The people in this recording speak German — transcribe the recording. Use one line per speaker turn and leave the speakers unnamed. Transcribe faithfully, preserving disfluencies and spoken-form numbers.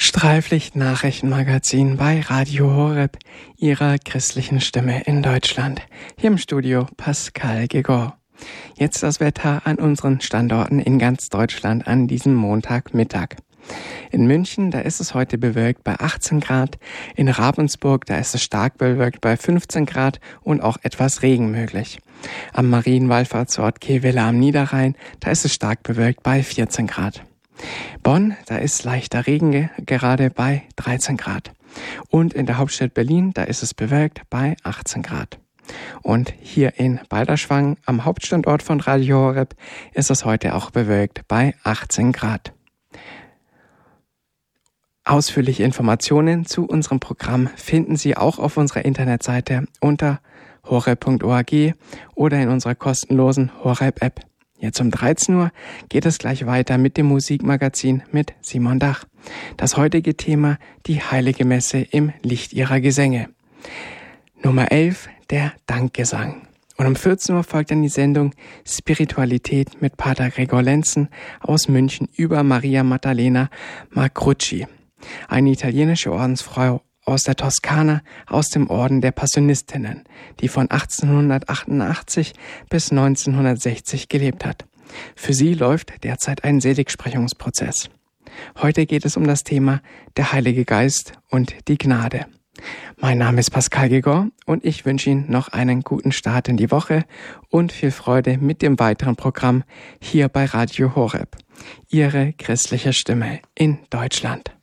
Streiflicht-Nachrichtenmagazin bei Radio Horeb, Ihrer christlichen Stimme in Deutschland. Hier im Studio Pascal Gegor. Jetzt das Wetter an unseren Standorten in ganz Deutschland an diesem Montagmittag. In München, da ist es heute bewölkt bei achtzehn Grad. In Ravensburg, da ist es stark bewölkt bei fünfzehn Grad und auch etwas Regen möglich. Am Marienwallfahrtsort Kehwille am Niederrhein, da ist es stark bewölkt bei vierzehn Grad. Bonn, da ist leichter Regen ge- gerade bei dreizehn Grad. Und in der Hauptstadt Berlin, da ist es bewölkt bei achtzehn Grad. Und hier in Balderschwang, am Hauptstandort von Radio Horeb, ist es heute auch bewölkt bei achtzehn Grad. Ausführliche Informationen zu unserem Programm finden Sie auch auf unserer Internetseite unter horeb punkt org oder in unserer kostenlosen Horeb-App. Jetzt um dreizehn Uhr geht es gleich weiter mit dem Musikmagazin mit Simon Dach. Das heutige Thema, die Heilige Messe im Licht ihrer Gesänge. Nummer elf, der Dankgesang. Und um vierzehn Uhr folgt dann die Sendung Spiritualität mit Pater Gregor Lenzen aus München über Maria Maddalena Macrucci, eine italienische Ordensfrau aus der Toskana, aus dem Orden der Passionistinnen, die von achtzehnhundertachtundachtzig bis neunzehnhundertsechzig gelebt hat. Für sie läuft derzeit ein Seligsprechungsprozess. Heute geht es um das Thema der Heilige Geist und die Gnade. Mein Name ist Pascal Gegor und ich wünsche Ihnen noch einen guten Start in die Woche und viel Freude mit dem weiteren Programm hier bei Radio Horeb, Ihre christliche Stimme in Deutschland.